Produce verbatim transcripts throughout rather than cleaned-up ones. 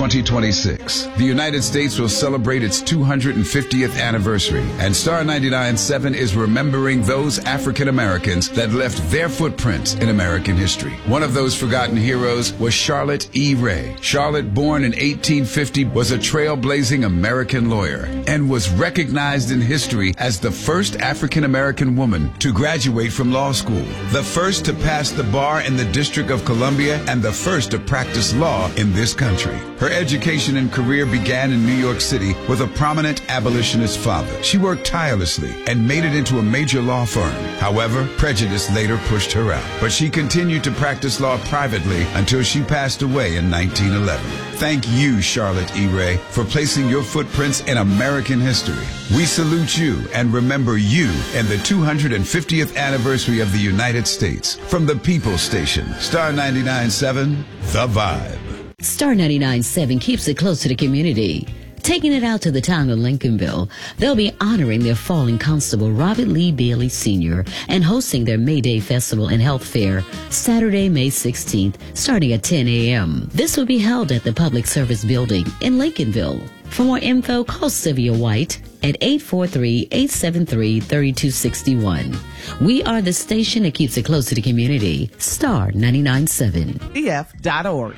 twenty twenty-six, the United States will celebrate its two hundred fiftieth anniversary, and Star ninety-nine point seven is remembering those African Americans that left their footprints in American history. One of those forgotten heroes was Charlotte E. Ray. Charlotte, born in eighteen fifty, was a trailblazing American lawyer and was recognized in history as the first African American woman to graduate from law school, the first to pass the bar in the District of Columbia, and the first to practice law in this country. Her education and career began in New York City with a prominent abolitionist father. She worked tirelessly and made it into a major law firm. However, prejudice later pushed her out, but she continued to practice law privately until she passed away in nineteen eleven. Thank you, Charlotte E. Ray, for placing your footprints in American history. We salute you and remember you in the two hundred fiftieth anniversary of the United States. From the People Station, Star ninety-nine point seven, The Vibe. Star ninety-nine point seven keeps it close to the community. Taking it out to the town of Lincolnville, they'll be honoring their fallen constable, Robert Lee Bailey Senior, and hosting their May Day Festival and Health Fair Saturday, May sixteenth, starting at ten a.m. This will be held at the Public Service Building in Lincolnville. For more info, call Sylvia White at eight four three, eight seven three, three two six one. We are the station that keeps it close to the community. Star ninety-nine point seven. D F dot org.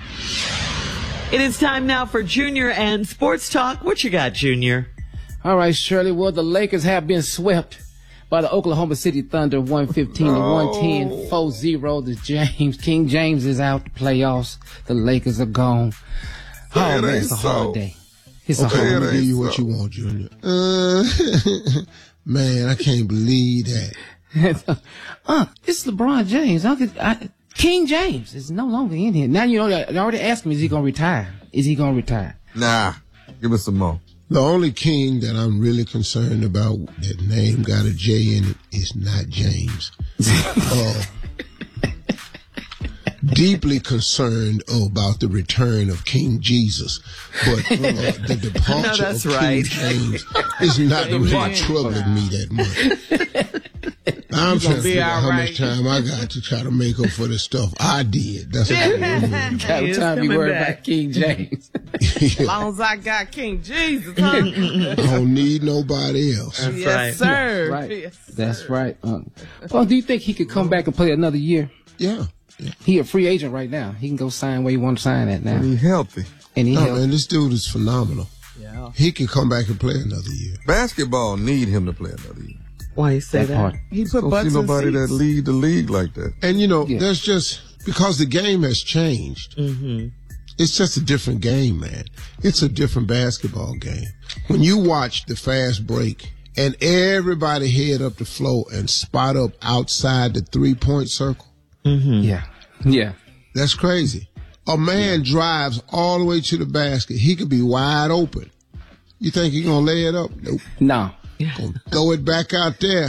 It is time now for Junior and Sports Talk. What you got, Junior? All right, Shirley. Well, the Lakers have been swept by the Oklahoma City Thunder one fifteen to one ten, four zero. The James, King James is out the playoffs. The Lakers are gone. Oh, man, it's a hard day. It's okay, a hard I'm day. gonna give you what you want, Junior. Uh, man, I can't believe that. uh, it's LeBron James. I could, I, King James is no longer in here. Now, you know, they already asked him, is he going to retire? Is he going to retire? Nah, give us some more. The only king that I'm really concerned about that name got a J in it is not James. uh, deeply concerned about the return of King Jesus, but uh, the departure no, that's of right. King James is not really troubling me that much. I'm trying to figure out how right. much time I got to try to make up for the stuff I did. That's what I'm doing. Got time to be worried back. about King James. Yeah. As long as I got King Jesus, huh? I don't need nobody else. That's yes, right. sir. That's right. Yes, That's sir. right. Um, well, do you think he could come back and play another year? Yeah. yeah. He a free agent right now. He can go sign where he want to sign at now. And he healthy. And he no, healthy. man, this dude is phenomenal. Yeah. He can come back and play another year. Basketball need him to play another year. Why you say that? that? Part. He put Don't butts see nobody in that seats. lead the league like that. And, you know, Yeah. there's just, because the game has changed, Mm-hmm. it's just a different game, man. It's a different basketball game. When you watch the fast break and everybody head up the floor and spot up outside the three-point circle, Mm-hmm. Yeah. Yeah. that's crazy. A man yeah. drives all the way to the basket. He could be wide open. You think he's going to lay it up? Nope. No. Gonna throw it back out there.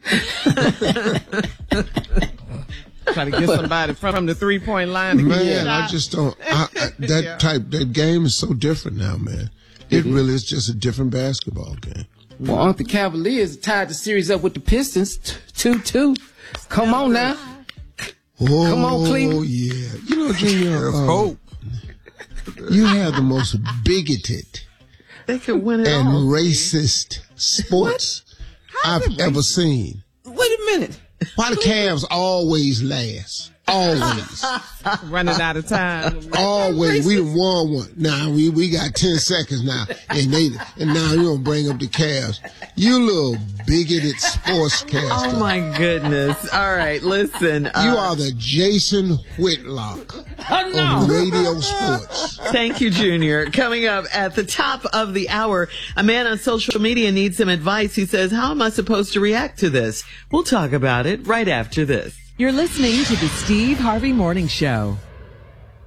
Trying to get somebody from the three-point line to man, get I just don't. I, I, that yeah. type, that game is so different now, man. It mm-hmm. really is just a different basketball game. Well, aren't the Cavaliers tied the series up with the Pistons two two? Come on now. Oh, Come on, Cleveland. yeah. You know, Junior, There's um, hope. You have the most bigoted They could win it and all. racist sports I've ever seen. Wait a minute. Why the Cavs always last? Always. Running out of time. Always. We done won one. Now we, we got ten seconds now. And they and now you gonna bring up the Cavs. You little bigoted sportscaster. Oh my goodness. All right, listen. Uh, you are the Jason Whitlock oh, no. of radio sports. Thank you, Junior. Coming up at the top of the hour, a man on social media needs some advice. He says, how am I supposed to react to this? We'll talk about it right after this. You're listening to the Steve Harvey Morning Show.